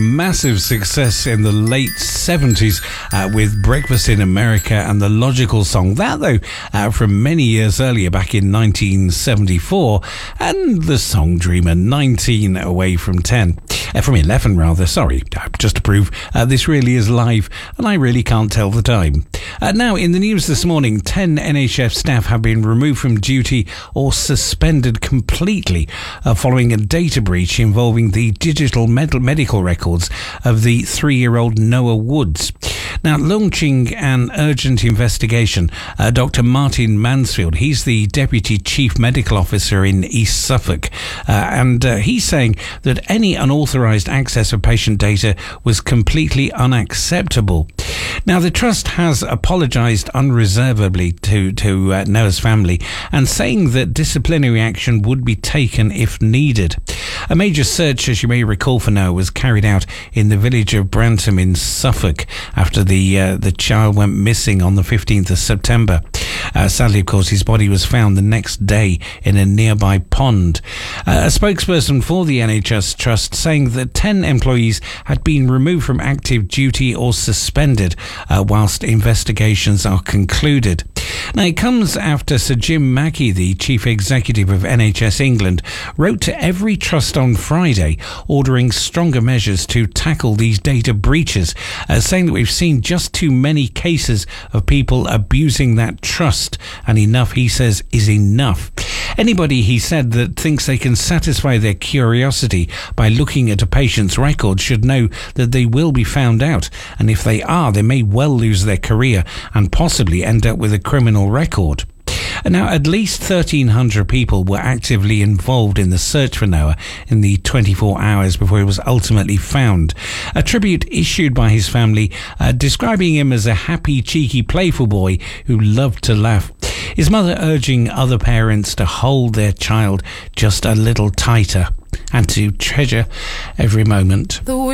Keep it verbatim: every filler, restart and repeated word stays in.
Massive success in the late seventies uh, with Breakfast in America and The Logical Song. That, though, uh, from many years earlier, back in nineteen seventy-four, and the song Dreamer, nineteen away from ten. Uh, from eleven, rather, sorry, just to prove uh, this really is live and I really can't tell the time. Uh, now, in the news this morning, ten N H S staff have been removed from duty or suspended completely uh, following a data breach involving the digital med- medical records of the three-year-old Noah Woods. Now, launching an urgent investigation, uh, Doctor Martin Mansfield, he's the Deputy Chief Medical Officer in East Suffolk, uh, and uh, he's saying that any unauthorised access of patient data was completely unacceptable. Now, the Trust has apologised unreservedly to, to uh, Noah's family and saying that disciplinary action would be taken if needed. A major search, as you may recall, for Noah was carried out in the village of Brantham in Suffolk after the uh, the child went missing on the fifteenth of September. Uh, sadly, of course, his body was found the next day in a nearby pond. Uh, a spokesperson for the N H S Trust saying that ten employees had been removed from active duty or suspended uh, whilst investigations are concluded. Now, it comes after Sir Jim Mackey, the Chief Executive of N H S England, wrote to every trust on Friday ordering stronger measures to tackle these data breaches, uh, saying that we've seen just too many cases of people abusing that trust, and enough, he says, is enough. Anybody, he said, that thinks they can satisfy their curiosity by looking at a patient's record should know that they will be found out, and if they are, they may well lose their career and possibly end up with a criminal record. Now, at least thirteen hundred people were actively involved in the search for Noah in the twenty-four hours before he was ultimately found. A tribute issued by his family uh, describing him as a happy, cheeky, playful boy who loved to laugh. His mother urging other parents to hold their child just a little tighter and to treasure every moment. The